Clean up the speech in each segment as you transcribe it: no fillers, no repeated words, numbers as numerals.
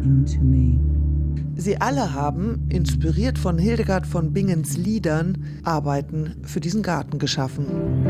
into me. Sie alle haben, inspiriert von Hildegard von Bingens Liedern, Arbeiten für diesen Garten geschaffen.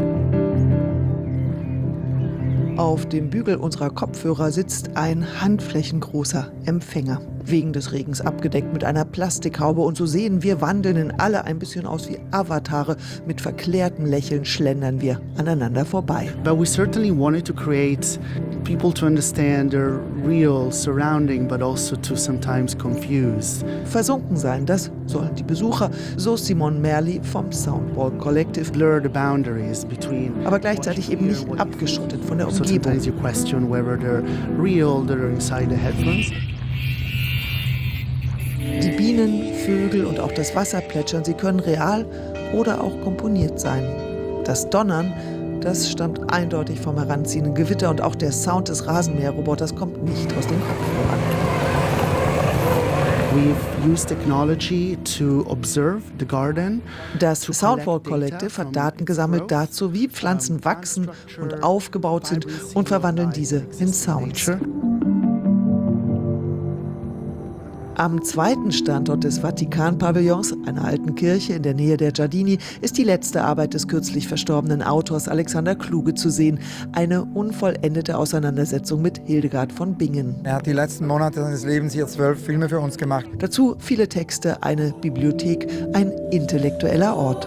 Auf dem Bügel unserer Kopfhörer sitzt ein handflächengroßer Empfänger, wegen des Regens abgedeckt mit einer Plastikhaube. Und so sehen wir Wandelnden alle ein bisschen aus wie Avatare. Mit verklärtem Lächeln schlendern wir aneinander vorbei. But we certainly wanted to create people to understand their real surrounding, but also to sometimes confuse. Versunken sein, das sollen die Besucher, so Simon Merli vom Soundwall Collective. Blur the boundaries between. Aber gleichzeitig eben nicht abgeschottet von der So Umgebung. sometimes you question whether they're real, they're inside the headphones. Die Bienen, Vögel und auch das Wasserplätschern, sie können real oder auch komponiert sein. Das Donnern, das stammt eindeutig vom heranziehenden Gewitter und auch der Sound des Rasenmäherroboters kommt nicht aus den Kopfhörern. We've used technology to observe the garden. Das Soundwall Collective hat Daten gesammelt dazu, wie Pflanzen wachsen und aufgebaut sind und verwandeln diese in Sounds. Am zweiten Standort des Vatikan-Pavillons, einer alten Kirche in der Nähe der Giardini, ist die letzte Arbeit des kürzlich verstorbenen Autors Alexander Kluge zu sehen. Eine unvollendete Auseinandersetzung mit Hildegard von Bingen. Er hat die letzten Monate seines Lebens hier 12 Filme für uns gemacht. Dazu viele Texte, eine Bibliothek, ein intellektueller Ort.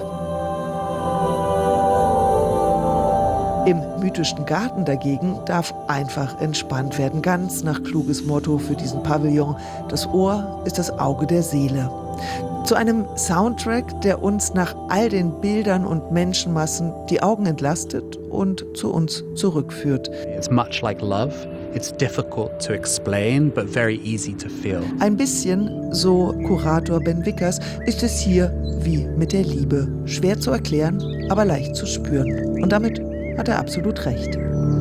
Im mythischen Garten dagegen darf einfach entspannt werden, ganz nach Kluges Motto für diesen Pavillon. Das Ohr ist das Auge der Seele. Zu einem Soundtrack, der uns nach all den Bildern und Menschenmassen die Augen entlastet und zu uns zurückführt. It's much like love. It's difficult to explain, but very easy to feel. Ein bisschen, so Kurator Ben Wickers, ist es hier wie mit der Liebe. Schwer zu erklären, aber leicht zu spüren. Und damit hat er absolut recht.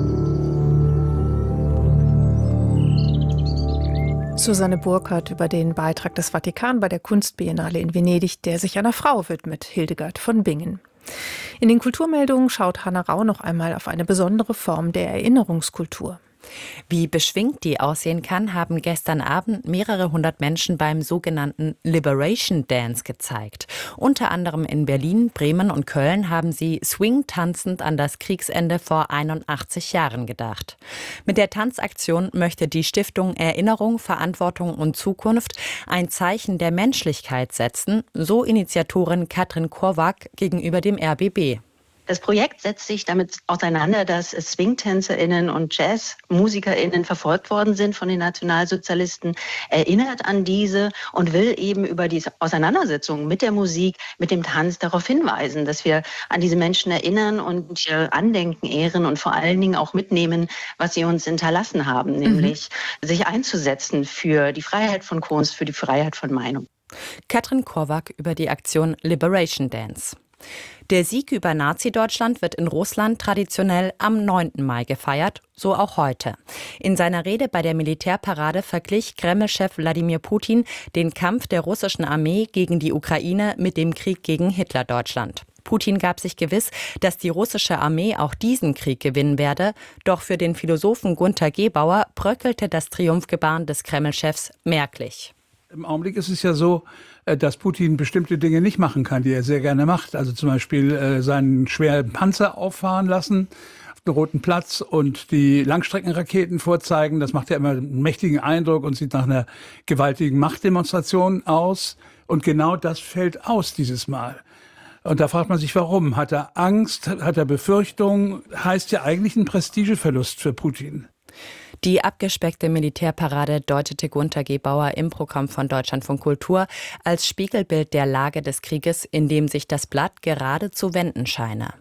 Susanne Burkhardt über den Beitrag des Vatikan bei der Kunstbiennale in Venedig, der sich einer Frau widmet, Hildegard von Bingen. In den Kulturmeldungen schaut Hanna Rau noch einmal auf eine besondere Form der Erinnerungskultur. Wie beschwingt die aussehen kann, haben gestern Abend mehrere hundert Menschen beim sogenannten Liberation Dance gezeigt. Unter anderem in Berlin, Bremen und Köln haben sie swing-tanzend an das Kriegsende vor 81 Jahren gedacht. Mit der Tanzaktion möchte die Stiftung Erinnerung, Verantwortung und Zukunft ein Zeichen der Menschlichkeit setzen, so Initiatorin Katrin Korwak gegenüber dem RBB. Das Projekt setzt sich damit auseinander, dass SwingtänzerInnen und JazzmusikerInnen verfolgt worden sind von den Nationalsozialisten, erinnert an diese und will eben über die Auseinandersetzung mit der Musik, mit dem Tanz darauf hinweisen, dass wir an diese Menschen erinnern und ihr Andenken ehren und vor allen Dingen auch mitnehmen, was sie uns hinterlassen haben, nämlich sich einzusetzen für die Freiheit von Kunst, für die Freiheit von Meinung. Katrin Korwak über die Aktion Liberation Dance. Der Sieg über Nazi-Deutschland wird in Russland traditionell am 9. Mai gefeiert, so auch heute. In seiner Rede bei der Militärparade verglich Kreml-Chef Wladimir Putin den Kampf der russischen Armee gegen die Ukraine mit dem Krieg gegen Hitler-Deutschland. Putin gab sich gewiss, dass die russische Armee auch diesen Krieg gewinnen werde. Doch für den Philosophen Gunter Gebauer bröckelte das Triumphgebaren des Kreml-Chefs merklich. Im Augenblick ist es ja so, dass Putin bestimmte Dinge nicht machen kann, die er sehr gerne macht. Also zum Beispiel seinen schweren Panzer auffahren lassen auf dem Roten Platz und die Langstreckenraketen vorzeigen. Das macht ja immer einen mächtigen Eindruck und sieht nach einer gewaltigen Machtdemonstration aus. Und genau das fällt aus dieses Mal. Und da fragt man sich, warum? Hat er Angst? Hat er Befürchtungen? Heißt ja eigentlich ein Prestigeverlust für Putin. Die abgespeckte Militärparade deutete Gunter Gebauer im Programm von Deutschlandfunk Kultur als Spiegelbild der Lage des Krieges, in dem sich das Blatt gerade zu wenden scheine.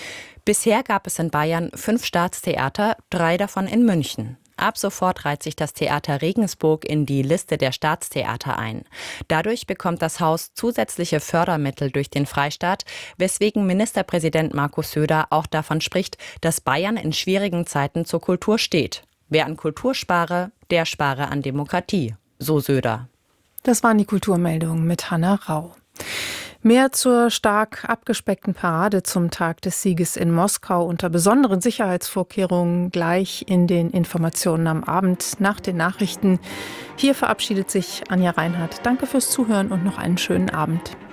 Bisher gab es in Bayern 5 Staatstheater, 3 davon in München. Ab sofort reiht sich das Theater Regensburg in die Liste der Staatstheater ein. Dadurch bekommt das Haus zusätzliche Fördermittel durch den Freistaat, weswegen Ministerpräsident Markus Söder auch davon spricht, dass Bayern in schwierigen Zeiten zur Kultur steht. Wer an Kultur spare, der spare an Demokratie, so Söder. Das waren die Kulturmeldungen mit Hanna Rau. Mehr zur stark abgespeckten Parade zum Tag des Sieges in Moskau unter besonderen Sicherheitsvorkehrungen gleich in den Informationen am Abend nach den Nachrichten. Hier verabschiedet sich Anja Reinhardt. Danke fürs Zuhören und noch einen schönen Abend.